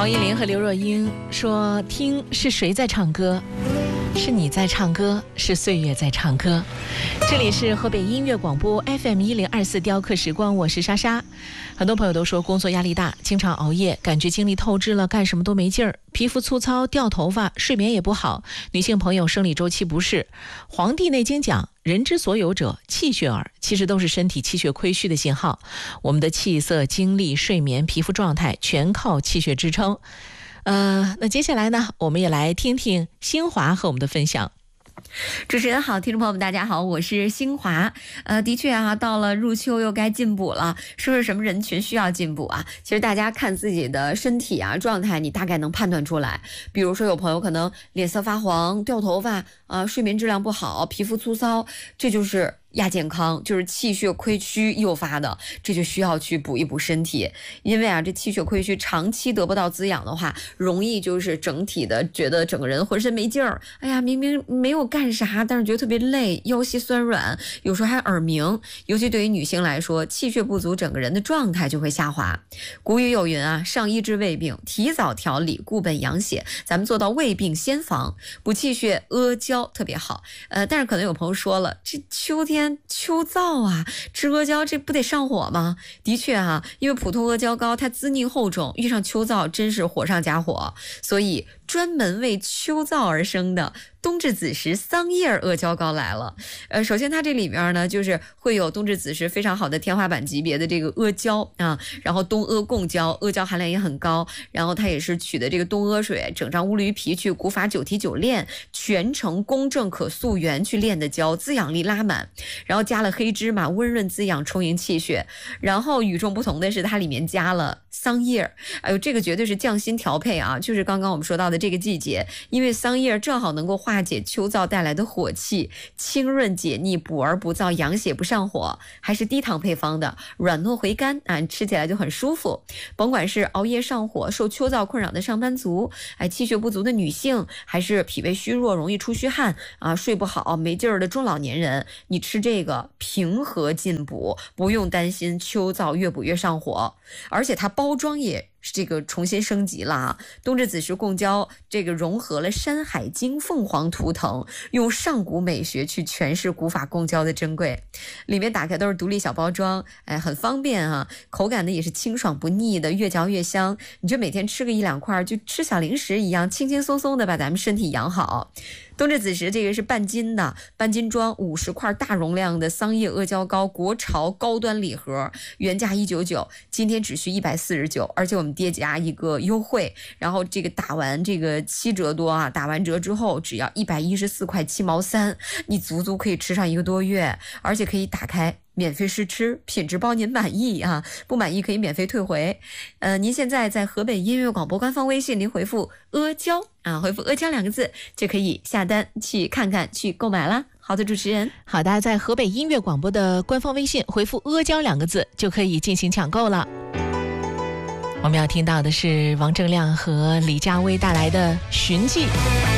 黄义玲和刘若英说：“听是谁在唱歌？是你在唱歌，是岁月在唱歌。”这里是河北音乐广播 FM1024雕刻时光，我是莎莎。很多朋友都说工作压力大，经常熬夜，感觉精力透支了，干什么都没劲儿，皮肤粗糙，掉头发，睡眠也不好。女性朋友生理周期不适。《黄帝内经》讲，人之所有者，气血耳，其实都是身体气血亏虚的信号。我们的气色、精力、睡眠、皮肤状态，全靠气血支撑。那接下来呢，我们也来听听新华和我们的分享。 主持人好，听众朋友们大家好，我是新华。的确啊，到了入秋又该进补了。说是什么人群需要进补啊？其实大家看自己的身体啊状态，你大概能判断出来。比如说有朋友可能脸色发黄、掉头发啊，睡眠质量不好、皮肤粗糙，这就是亚健康，就是气血亏虚诱发的，这就需要去补一补身体。因为啊，这气血亏虚长期得不到滋养的话，容易就是整体的觉得整个人浑身没劲儿，哎呀，明明没有干啥，但是觉得特别累，腰膝酸软，有时候还耳鸣。尤其对于女性来说，气血不足，整个人的状态就会下滑。古语有云啊，上医治未病，提早调理，固本养血。咱们做到未病先防，补气血，阿胶特别好。但是可能有朋友说了，这秋天秋燥啊，吃阿胶这不得上火吗？的确啊，因为普通阿胶膏它滋腻厚重，遇上秋燥真是火上加火，所以专门为秋燥而生的冬至子时桑叶阿胶膏来了。首先它这里面呢，就是会有冬至子时非常好的天花板级别的这个阿胶啊，然后冬阿共胶，阿胶含量也很高，然后它也是取的这个冬阿水，整张乌驴皮去古法9提9炼，全程公正可溯源去炼的胶，滋养力拉满，然后加了黑芝麻，温润滋养，充盈气血。然后与众不同的是，它里面加了桑叶，哎呦，这个绝对是匠心调配啊！就是刚刚我们说到的这个季节，因为桑叶正好能够化解秋燥带来的火气，清润解腻，补而不燥，养血不上火，还是低糖配方的，软糯回甘啊，吃起来就很舒服。甭管是熬夜上火、受秋燥困扰的上班族，哎，气血不足的女性，还是脾胃虚弱、容易出虚汗啊、睡不好、没劲儿的中老年人，你吃这个平和进补，不用担心秋燥越补越上火。而且它包装也这个重新升级了啊！冬至子时共胶这个融合了《山海经》凤凰图腾，用上古美学去诠释古法共胶的珍贵。里面打开都是独立小包装，哎，很方便啊！口感呢也是清爽不腻的，越嚼越香。你就每天吃个1-2块，就吃小零食一样，轻轻松松的把咱们身体养好。冬至子时这个是半斤的，半斤装50块大容量的桑叶阿胶膏，国潮高端礼盒，原价199，今天只需149，而且我们叠加一个优惠，然后这个打完这个7折多啊，打完折之后只要114块7毛3，你足足可以吃上1个多月，而且可以打开免费试吃，品质包您满意啊，不满意可以免费退回。您现在在河北音乐广播官方微信，您回复阿胶啊，回复阿胶2个字就可以下单去看看去购买了。好的，主持人。 好的，在河北音乐广播的官方微信回复阿胶2个字就可以进行抢购了。我们要听到的是王铮亮和李佳薇带来的《寻迹》。